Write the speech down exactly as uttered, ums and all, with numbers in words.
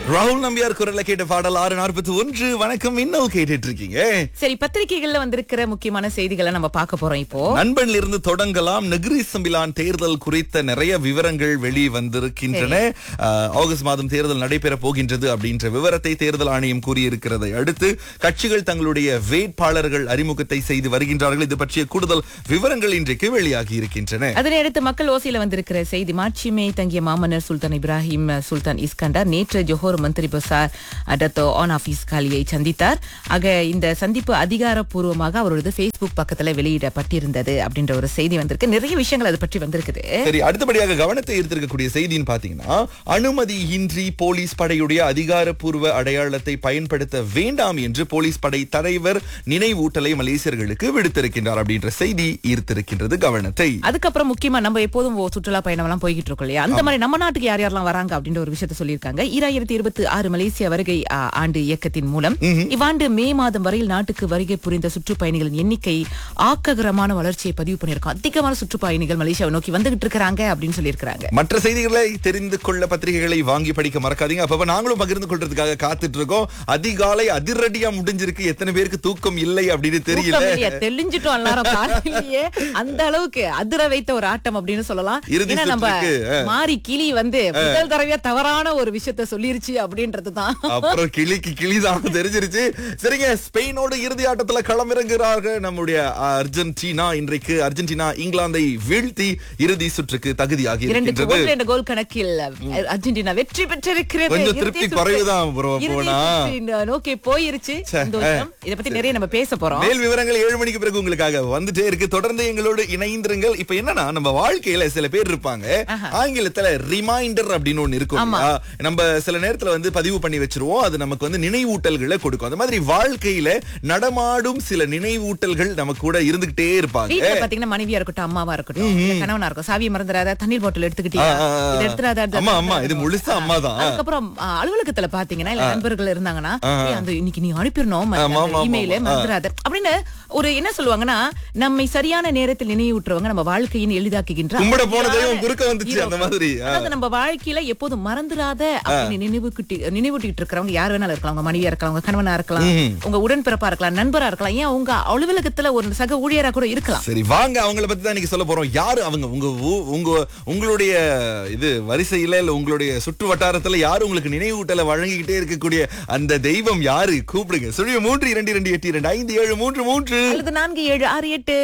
ராகுல் நம்பியார் குரல்ல கேட்ட பாடல் ஆறு நாற்பத்தி ஒன்று. வணக்கம், இன்னும் கேட்டுட்டு இருக்கீங்க. சரி, பத்திரிகைகள்ல வந்திருக்கிற முக்கியமான செய்திகளை நம்ம பார்க்க போறோம் இப்போ. நண்பன்ல இருந்து தொடங்கலாம். நெகிரி சம்பிலான் தேர்தல் குறித்த நிறைய விவரங்கள் வெளி வந்திருக்கின்றன. அஹ், ஆகஸ்ட் மாதம் தேர்தல் நடைபெற போகின்றது அப்படின்ற விவரத்தை தேர்தல் ஆணையம் கூறியிருக்கிறதை அடுத்து கட்சிகள் தங்களுடைய வேட்பாளர்கள் அறிமுகத்தை செய்து வருகின்றார்கள். இது பற்றிய கூடுதல் விவரங்கள் இன்றைக்கு வெளியாகி இருக்கின்றன. அதனை அடுத்து மக்கள் ஓசையில வந்திருக்கிற செய்தி, மாட்சிமை தங்கிய மாமன்னர் சுல்தான் இப்ராஹிம் சுல்தான் இஸ்கண்டார் நேற்று ஜோஹர் மந்திரி பசார் டத்தோ ஆன் ஆபீஸ் காலியை சந்தித்தார். ஆக இந்த சந்திப்பு அதிகாரப்பூர்வமாக அவரது Facebook பக்கத்துல வெளியிடப்பட்டிருந்தது அப்படின்ற ஒரு செய்தி வந்திருக்கு. நிறைய விஷயங்கள் அது பற்றி வந்திருக்குது. சரி, அடுத்தபடியாக கவனத்தை ஈர்த்திருக்கக்கூடிய செய்தின்னு பாத்தீங்கன்னா, அனுமதியின்றி போலீஸ் படையுடைய அதிகாரப்பூர்வ அடையாளத்தை பயன்படுத்த வேண்டாம் என்று போலீஸ் படை தலைவர் நினைவூட்டலை மலேசியர்களுக்கு விடுத்திருக்கின்றார் அப்படின்ற செய்தி ஈர்த்திருக்கின்றது கவனத்தை. அதுக்கப்புறம் முக்கியமா நம்ம எப்போதும் ஓ- சுற்றுலா பயணம் எல்லாம் போய்கிட்டு இருக்கோம் இல்லையா, அந்த மாதிரி நம்ம நாட்டுக்கு யார் யாரெல்லாம் வராங்க அப்படின்ற ஒரு விஷயத்த சொல்லியிருக்காங்க. ஈராயிரத்தி இருபத்தி ஆறு மலேசிய வருகை ஆ, ஆண்டு இயக்கத்தின் மூலம் இவ்வாண்டு மே மாதம் வரையில் நாட்டுக்கு வருகை புரிந்த சுற்றுப்பயணிகளின் எண்ணிக்கை ஆக்ககரமான வளர்ச்சியை பதிவு பண்ணியிருக்கோம். அதிகமான சுற்றுப்பயணிகள் மலேசியாவை நோக்கி வந்துகிட்டு இருக்காங்க அப்படின்னு சொல்லியிருக்காங்க. மற்ற செய்திகளை தெரிந்து கொள்ள பத்திரிகைகளை வாங்கி படிக்க மறக்காதீங்க. அப்ப நாங்களும் பகிர்ந்து கொள்றதுக்காக காத்துட்டு இருக்கோம். அதிகாலை அதிரடியா முடிஞ்சிருக்கு. எத்தனை பேருக்கு தூக்கம் இல்லை அப்படின்னு தெரியல. தூக்கம் இல்லையா? தெளிஞ்சிட்டோம் எல்லாரும் காலையிலேயே. அந்த அளவுக்கு அதிர வைத்த ஒரு ஆட்டம் அப்படின்னு சொல்லலாம். இறுதி ஏன்னா நம்ம சுற்றுக்கு, மாறி கிளி வந்து முதல் தடவையா தவறான ஒரு விஷயத்த சொல்லிருச்சு அப்படின்றதுதான். அப்புறம் கிளிக்கு கிளிதான் தெரிஞ்சிருச்சு. சரிங்க, ஸ்பெயினோடு இறுதி ஆட்டத்துல களமிறங்குகிறார்கள் நம்முடைய அர்ஜென்டினா. இன்றைக்கு அர்ஜென்டினா இங்கிலாந்தை வீழ்த்தி இறுதி சுற்றுக்கு தகுதியாகி இரண்டு இருக்கின்றது. கோல் என்ற கோல் கணக்கில் அர்ஜென்டினா வெற்றி பெற்றிருக்கிறது. கொஞ்சம் இறுதி திருப்தி சுற்று- குறைவுதான் bro இறுதி போனா. சுற்றின் நோக்கி போயிருச்சு. சந்தோஷம். இத பத்தி நிறைய நம்ம பேச போறோம். மேல் விவரங்கள் ஏழு மணிக்கு பிறகு உங்களுக்காக வந்துட்டே இருக்கு. தொடர்ந்து எங்களோடு இணைந்திருங்கள். இப்ப என்னன்னா, நம்ம வாழ்க்கையில சில பேர் இருப்பாங்க, ஆங்கிலத்துல ரிமைண்டர் அப்படின்னு ஒண்ணு இருக்கும் இல்லையா? நம்ம சில நேரத்துல வந்து பதிவு பண்ணி வச்சிருவோம். அது நமக்கு வந்து நினைவூட்டல்களை கொடுக்கும். அந்த மாதிரி வாழ்க்கையில நடமாடும் சில நினைவூட்டல்கள் நமக்கு கூட இருந்துகிட்டே இருப்பாங்க. வீட்டுல பாத்தீங்கன்னா மனைவியா இருக்கட்டும், அம்மாவா இருக்கட்டும், இல்ல கணவனா இருக்கும், சாவியை மறந்துடாத, தண்ணீர் பாட்டில் எடுத்துக்கிட்டீங்க, ஆ, ஆ, ஆ. இதை எடுத்துடாத, அது அம்மா, அம்மா, இது முழுசா அம்மா தான். அதுக்கப்புறம் ஆ, அலுவலகத்துல பாத்தீங்கன்னா இல்ல நண்பர்கள் இருந்தாங்கன்னா, ஏய், அந்த இன்னைக்கு நீ அனுப்பிடணும் ஆமா, ஆமா, இமெயில ஆமா. மறந்துடாத அப்படின்னு ஒரு என்ன சொல்லுவாங்கன்னா, நம்மை சரியான நேரத்தில் நினைவூட்டுறவங்க நம்ம வாழ்க்கையின் எளிதாக்குகின்ற கும்பிட போன தெய்வம் குறுக்க வந்துச்சு, அந்த மாதிரி. ஆ. அதாவது நம்ம வாழ்க்கையில எப்போதும் மறந்துடாத அப்படின்னு நினைவுக்குட்டி நினைவூட்டிட்டு இருக்கிறவங்க யார் வேணாலும் இருக்கலாம். உங்க மனைவியா இருக்கலாம், உங்க கணவனா இருக்கலாம், உங்க உடன்பிறப்பா இருக்கலாம், நண்பரா இருக்கலாம், ஏன் உங்க அலுவலகத்துல ஒரு சக ஊழியரா கூட இருக்கலாம். சரி, வாங்க அவங்கள பத்தி தான் இன்னைக்கு சொல்ல போறோம். யாரு அவங்க? உங்க ஊ- உங்க உங்களுடைய இது வரிசையில இல்ல உங்களுடைய சுற்று வட்டாரத்துல யாரு உங்களுக்கு நினைவூட்டலை வழங்கிக்கிட்டே இருக்கக்கூடிய அந்த தெய்வம் யாரு? கூப்பிடுங்க. சுழிய மூன்று இரண்டு இரண்டு எட்டு இரண்டு ஐந்து ஏழு மூன்று மூன்று அல்லது நான்கு ஏழு ஆறு எட்டு